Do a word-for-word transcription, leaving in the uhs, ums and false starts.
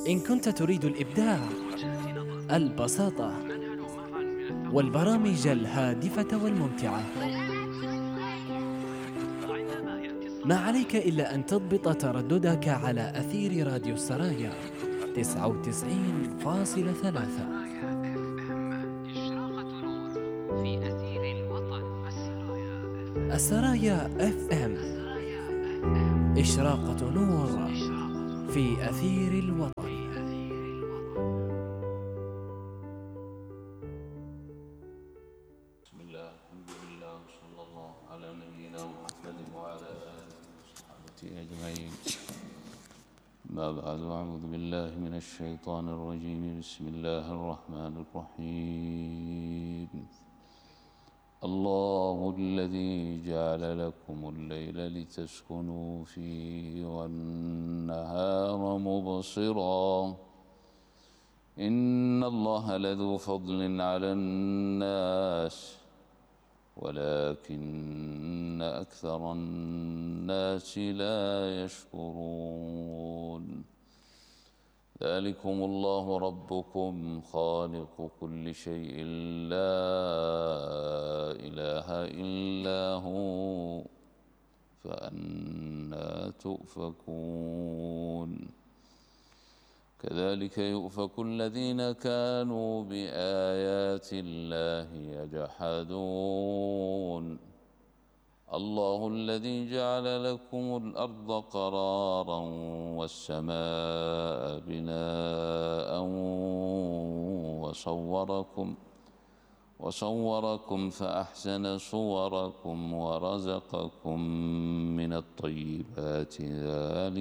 إن كنت تريد الإبداع، البساطة، والبرامج الهادفة والممتعة، ما عليك إلا أن تضبط ترددك على أثير راديو السرايا تسعة وتسعين فاصلة ثلاثة. السرايا اف ام، إشراقة نور في أثير الوطن. بسم الله، الحمد لله، وصلى الله على نبينا محمد وعلى آله وصحبه أجمعين. ما بعد، أعوذ بالله من الشيطان الرجيم. بسم الله الرحمن الرحيم. الله الذي جعل لكم الليل لتسكنوا فيه والنهار مبصرا إن الله لذو فضل على الناس ولكن أكثر الناس لا يشكرون. ذلكم الله ربكم خالق كل شيء لا إله إلا هو فأنى تؤفكون. كذلك يؤفك الذين كانوا بآيات الله يجحدون. الله الذي جعل لكم الأرض قرارا والسماء بناء وصوركم وصوركم فأحسن صوركم ورزقكم من الطيبات. ذلك